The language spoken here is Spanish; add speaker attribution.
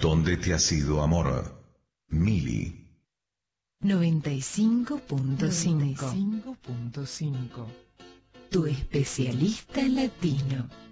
Speaker 1: ¿Dónde te has ido, amor? Mili.
Speaker 2: 95.5. Tu especialista latino.